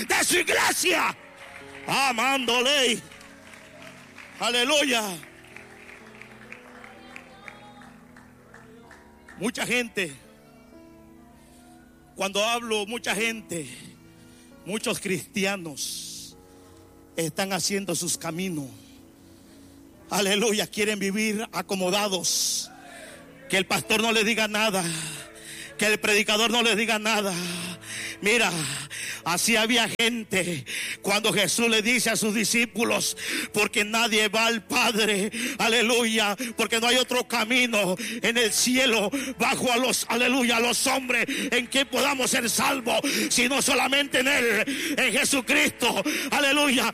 de su iglesia. Amándole. Aleluya. Mucha gente, cuando hablo mucha gente, muchos cristianos están haciendo sus caminos. Aleluya, quieren vivir acomodados. Que el pastor no les diga nada, que el predicador no les diga nada. Mira, así había gente cuando Jesús le dice a sus discípulos: porque nadie va al Padre, aleluya, porque no hay otro camino en el cielo bajo a los, aleluya, a los hombres en que podamos ser salvos, sino solamente en Él, en Jesucristo, aleluya.